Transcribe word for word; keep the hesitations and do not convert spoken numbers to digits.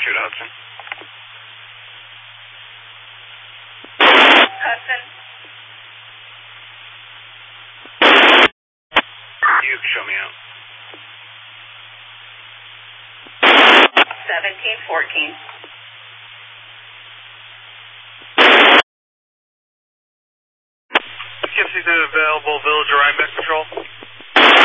two to Hudson. Hudson. You show me out. seventeen fourteen. Poughkeepsie's available, Village Rhinebeck.